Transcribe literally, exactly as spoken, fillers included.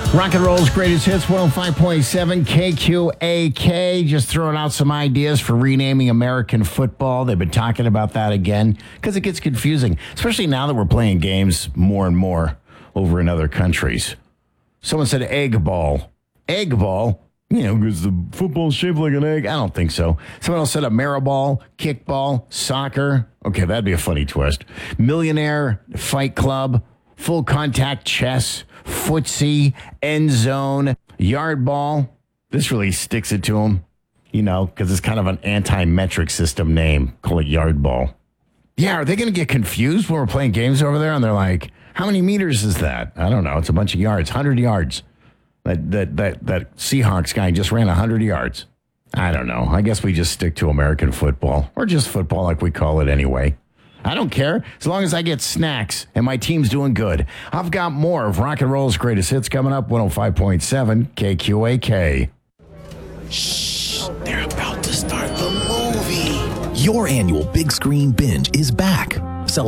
Rock and Roll's greatest hits, one oh five point seven K Q A K. Just throwing out some ideas for renaming American football. They've been talking about that again because it gets confusing, especially now that we're playing games more and more over in other countries. Someone said egg ball. Egg ball? You know, because the football's shaped like an egg. I don't think so. Someone else said Ameriball, kickball, soccer. Okay, that'd be a funny twist. Millionaire, fight club, full contact chess, footsie, end zone, yard ball. This really sticks it to them, you know, because it's kind of an anti-metric system name. Call it yard ball. Yeah, are they going to get confused when we're playing games over there? And they're like, how many meters is that? I don't know. It's a bunch of yards, one hundred yards. That that that that Seahawks guy just ran one hundred yards. I don't know. I guess we just stick to American football, or just football like we call it anyway. I don't care, as long as I get snacks and my team's doing good. I've got more of Rock and Roll's greatest hits coming up, one oh five point seven K Q A K. Shh, they're about to start the movie. Your annual big screen binge is back.